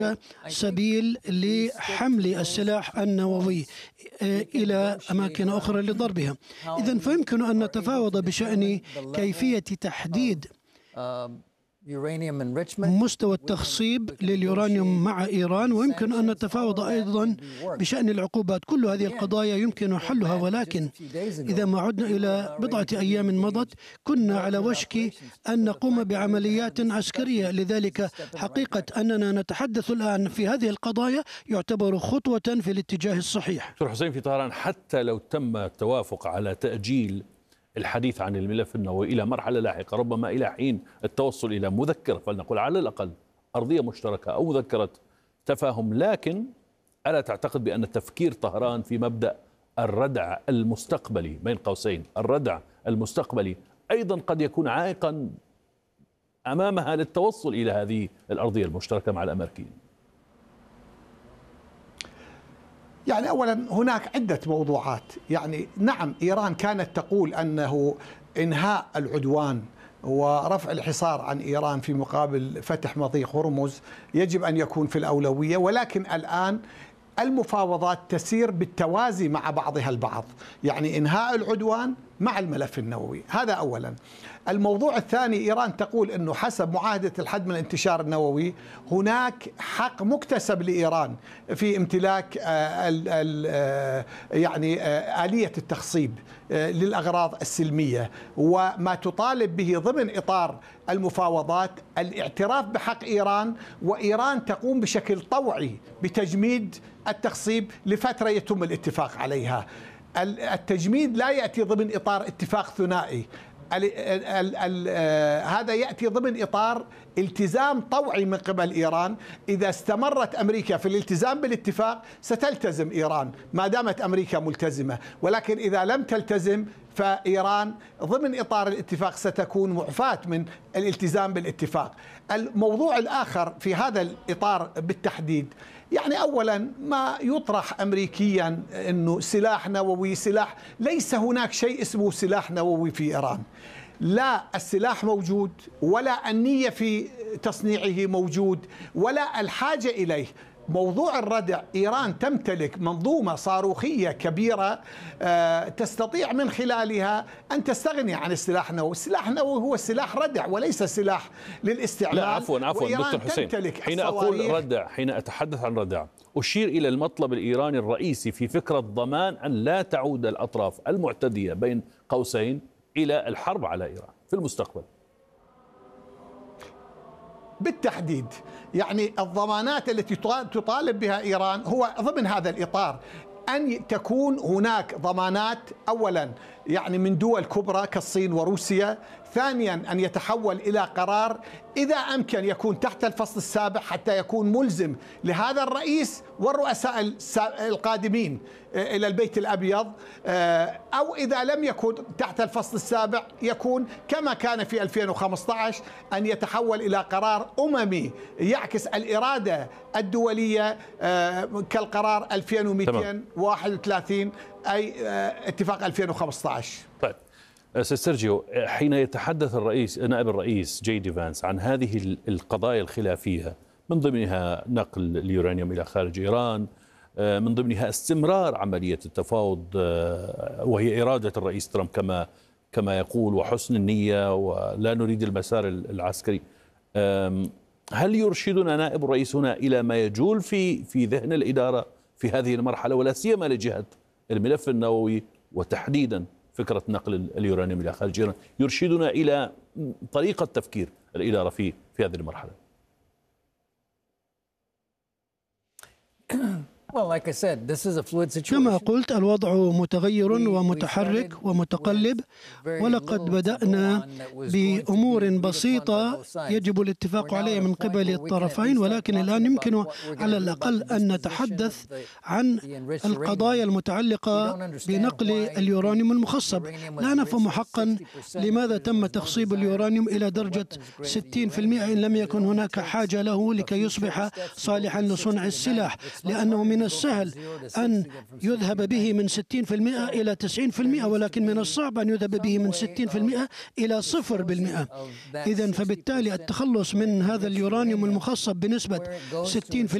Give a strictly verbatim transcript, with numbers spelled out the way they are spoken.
سبيل لحمل السلاح النووي إلى أماكن أخرى لضربها. إذن فيمكن أن نتفاوض بشأن كيفية تحديد مستوى التخصيب لليورانيوم مع إيران، ويمكن أن نتفاوض أيضا بشأن العقوبات. كل هذه القضايا يمكن حلها، ولكن إذا ما عدنا إلى بضعة أيام مضت كنا على وشك أن نقوم بعمليات عسكرية. لذلك حقيقة أننا نتحدث الآن في هذه القضايا يعتبر خطوة في الاتجاه الصحيح. دكتور حسين في طهران، حتى لو تم التوافق على تأجيل الحديث عن الملف النووي إلى مرحلة لاحقة، ربما إلى حين التوصل إلى مذكرة، فلنقول على الأقل أرضية مشتركة أو مذكرة تفاهم، لكن ألا تعتقد بأن تفكير طهران في مبدأ الردع المستقبلي بين قوسين الردع المستقبلي أيضا قد يكون عائقا أمامها للتوصل إلى هذه الأرضية المشتركة مع الأمريكيين؟ يعني أولا هناك عدة موضوعات. يعني نعم، إيران كانت تقول أنه إنهاء العدوان ورفع الحصار عن إيران في مقابل فتح مضيق هرمز يجب أن يكون في الأولوية، ولكن الآن المفاوضات تسير بالتوازي مع بعضها البعض، يعني إنهاء العدوان مع الملف النووي. هذا أولا. الموضوع الثاني، إيران تقول أنه حسب معاهدة الحد من الانتشار النووي هناك حق مكتسب لإيران في امتلاك ال ال يعني آلية التخصيب للأغراض السلمية، وما تطالب به ضمن إطار المفاوضات الاعتراف بحق إيران، وإيران تقوم بشكل طوعي بتجميد التخصيب لفترة يتم الاتفاق عليها. التجميد لا يأتي ضمن إطار اتفاق ثنائي، ال ال ال هذا يأتي ضمن إطار التزام طوعي من قبل إيران. إذا استمرت أمريكا في الالتزام بالاتفاق ستلتزم إيران ما دامت أمريكا ملتزمة، ولكن إذا لم تلتزم فإيران ضمن إطار الاتفاق ستكون معفاة من الالتزام بالاتفاق. الموضوع الآخر في هذا الإطار بالتحديد، يعني أولا ما يطرح أمريكيا أنه سلاح نووي سلاح، ليس هناك شيء اسمه سلاح نووي في إيران. لا السلاح موجود، ولا النية في تصنيعه موجود، ولا الحاجة إليه. موضوع الردع، إيران تمتلك منظومة صاروخية كبيرة تستطيع من خلالها أن تستغني عن السلاح النووي. السلاح النووي هو سلاح ردع وليس سلاح للاستعمال. لا عفوا عفوا دكتور حسين، حين أقول ردع، حين أتحدث عن ردع أشير إلى المطلب الإيراني الرئيسي في فكرة ضمان أن لا تعود الأطراف المعتدية بين قوسين إلى الحرب على إيران في المستقبل. بالتحديد يعني الضمانات التي تطالب بها إيران هو ضمن هذا الإطار، أن تكون هناك ضمانات أولا يعني من دول كبرى كالصين وروسيا، ثانيا أن يتحول إلى قرار إذا أمكن يكون تحت الفصل السابع حتى يكون ملزم لهذا الرئيس والرؤساء القادمين إلى البيت الأبيض، أو إذا لم يكن تحت الفصل السابع يكون كما كان في ألفين وخمسة عشر أن يتحول إلى قرار أممي يعكس الإرادة الدولية كالقرار ألفين ومئتين وواحد وثلاثين أي اتفاق ألفين وخمسة عشر. طيب أستاذ سيرجيو، حين يتحدث الرئيس نائب الرئيس جي دي فانس عن هذه القضايا الخلافية من ضمنها نقل اليورانيوم إلى خارج إيران، من ضمنها استمرار عملية التفاوض وهي إرادة الرئيس ترامب كما كما يقول وحسن النية ولا نريد المسار العسكري، هل يرشدنا نائب الرئيس هنا إلى ما يجول في في ذهن الإدارة في هذه المرحلة ولا سيما لجهة الملف النووي وتحديدا فكرة نقل اليورانيوم إلى خارج إيران، يرشدنا إلى طريقة تفكير الإدارة في في هذه المرحلة؟ كما قلت الوضع متغير ومتحرك ومتقلب، ولقد بدأنا بأمور بسيطة يجب الاتفاق عليها من قبل الطرفين، ولكن الآن يمكن على الأقل أن نتحدث عن القضايا المتعلقة بنقل اليورانيوم المخصب. لا نفهم حقا لماذا تم تخصيب اليورانيوم إلى درجة ستين بالمئة إن لم يكن هناك حاجة له لكي يصبح صالحا لصنع السلاح، لأنه من من السهل أن يذهب به من ستين بالمئة إلى تسعين بالمئة، ولكن من الصعب أن يذهب به من ستين بالمئة إلى صفر بالمئة. إذن فبالتالي التخلص من هذا اليورانيوم المخصب بنسبة ستين بالمئة